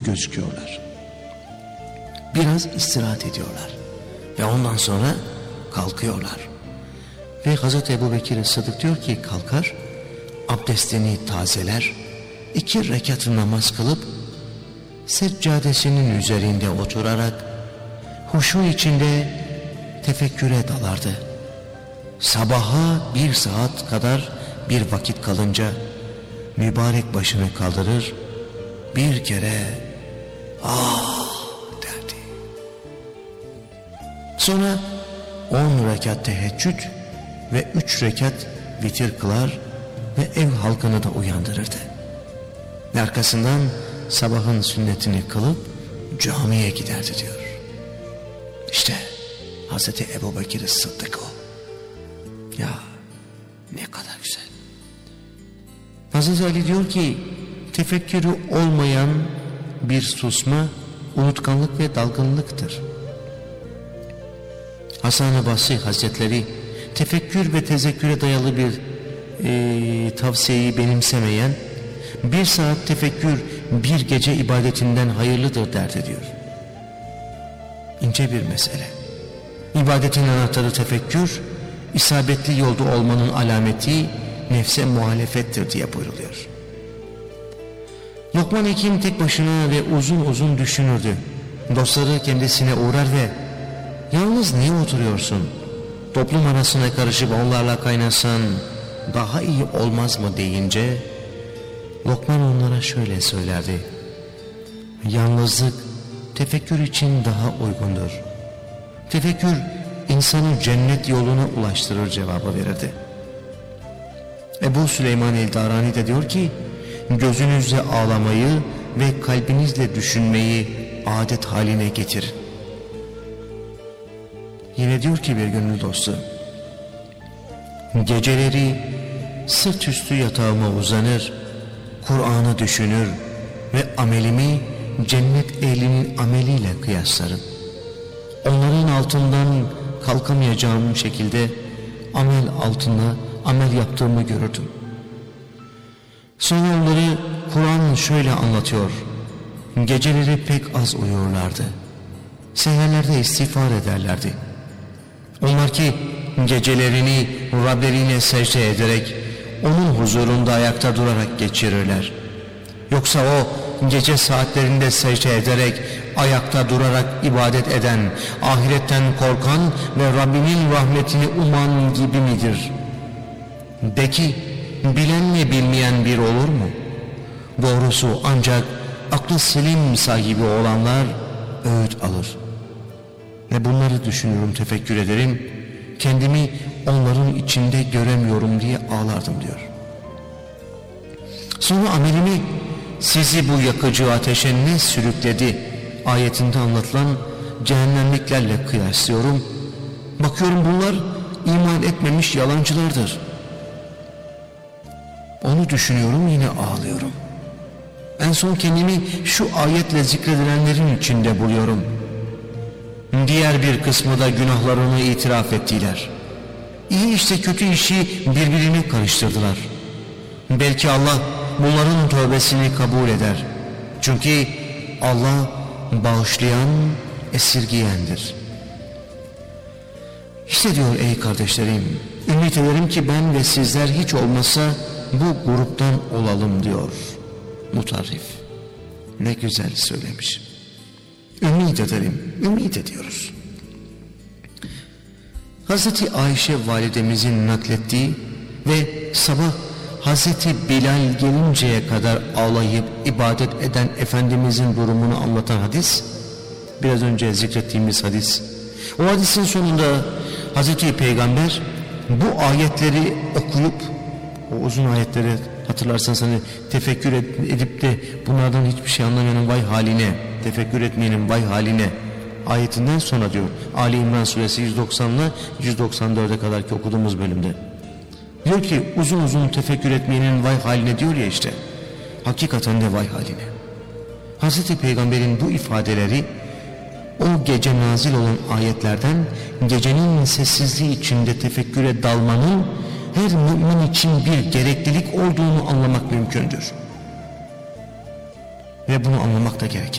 gözüküyorlar. Biraz istirahat ediyorlar ve ondan sonra kalkıyorlar. Ve Hazreti Ebubekir Sıddık diyor ki kalkar, abdestini tazeler, 2 rekat namaz kılıp seccadesinin üzerinde oturarak huşu içinde tefekküre dalardı. Sabaha 1 saat kadar bir vakit kalınca mübarek başını kaldırır, bir kere derdi. Sonra 10 rekat teheccüd ve 3 rekat vitir kılar ve ev halkını da uyandırırdı. Ve arkasından sabahın sünnetini kılıp camiye giderdi diyor. İşte Hazreti Ebubekir Sıddık o. Ya ne kadar güzel. Hazreti Ali diyor ki tefekkürü olmayan bir susma unutkanlık ve dalgınlıktır. Hasan-ı Basri Hazretleri tefekkür ve tezekküre dayalı bir tavsiyeyi benimsemeyen, 1 saat tefekkür bir gece ibadetinden hayırlıdır derdi diyor. İnce bir mesele. İbadetin anahtarı tefekkür, isabetli yolda olmanın alameti nefse muhalefettir diye buyruluyor. Lokman Hekim tek başına ve uzun uzun düşünürdü. Dostları kendisine uğrar ve yalnız niye oturuyorsun? Toplum arasına karışıp onlarla kaynaşsan daha iyi olmaz mı deyince Lokman onlara şöyle söylerdi. Yalnızlık tefekkür için daha uygundur. Tefekkür insanı cennet yoluna ulaştırır cevabı verirdi. Ebu Süleyman el-Darani de diyor ki gözünüzle ağlamayı ve kalbinizle düşünmeyi adet haline getirin. Yine diyor ki bir gönül dostu, geceleri sırt üstü yatağıma uzanır, Kur'an'ı düşünür ve amelimi cennet ehlinin ameliyle kıyaslarım. Onların altından kalkamayacağım şekilde amel altında amel yaptığımı görürdüm. Sonra onları Kur'an şöyle anlatıyor. Geceleri pek az uyurlardı. Seherlerde istiğfar ederlerdi. Onlar ki gecelerini Rablerine secde ederek onun huzurunda ayakta durarak geçirirler. Yoksa o gece saatlerinde secde ederek ayakta durarak ibadet eden, ahiretten korkan ve Rabbinin rahmetini uman gibi midir? De ki bilenle bilmeyen bir olur mu? Doğrusu ancak aklı selim sahibi olanlar öğüt alır. Ve bunları düşünüyorum, tefekkür ederim, kendimi onların içinde göremiyorum diye ağlardım diyor. Sonra amelimi sizi bu yakıcı ateşe ne sürükledi ayetinde anlatılan cehennemliklerle kıyaslıyorum. Bakıyorum bunlar iman etmemiş yalancılardır. Onu düşünüyorum, yine ağlıyorum. En son kendimi şu ayetle zikredilenlerin içinde buluyorum. Diğer bir kısmı da günahlarını itiraf ettiler. İyi işte kötü işi birbirine karıştırdılar. Belki Allah bunların tövbesini kabul eder. Çünkü Allah bağışlayan, esirgiyendir. İşte diyor ey kardeşlerim, ümit ederim ki ben ve sizler hiç olmazsa bu gruptan olalım diyor Mutarrif. Ne güzel söylemiş. Ümit edelim, ümit ediyoruz. Hazreti Ayşe validemizin naklettiği ve sabah Hazreti Bilal gelinceye kadar ağlayıp ibadet eden Efendimizin durumunu anlatan hadis, biraz önce zikrettiğimiz hadis. O hadisin sonunda Hazreti Peygamber bu ayetleri okuyup, o uzun ayetleri hatırlarsanız hani tefekkür edip de bunlardan hiçbir şey anlamayanın vay haline, tefekkür etmeyenin vay haline ayetinden sonra diyor Ali İmran suresi 190 ile 194'e kadar ki okuduğumuz bölümde. Diyor ki uzun uzun tefekkür etmeyenin vay haline diyor ya işte. Hakikaten de vay haline. Hazreti Peygamber'in bu ifadeleri o gece nazil olan ayetlerden gecenin sessizliği içinde tefekküre dalmanın her mümin için bir gereklilik olduğunu anlamak mümkündür. Ve bunu anlamak da gerekir.